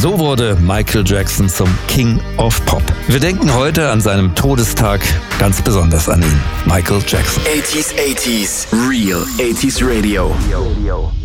So wurde Michael Jackson zum King of Pop. Wir denken heute an seinem Todestag ganz besonders an ihn, Michael Jackson. 80s, Real 80s Radio.